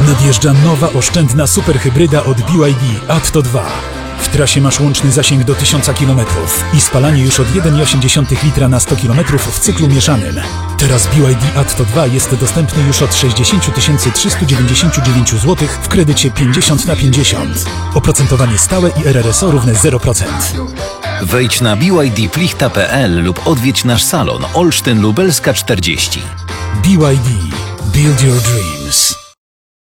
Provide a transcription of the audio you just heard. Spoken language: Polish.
Nadjeżdża nowa oszczędna superhybryda od BYD Atto 2. W trasie masz łączny zasięg do 1000 km i spalanie już od 1,8 litra na 100 km w cyklu mieszanym. Teraz BYD Atto 2 jest dostępny już od 60 399 zł w kredycie 50/50. Oprocentowanie stałe i RRSO równe 0%. Wejdź na bydplichta.pl lub odwiedź nasz salon Olsztyn Lubelska 40. BYD. Build your dreams.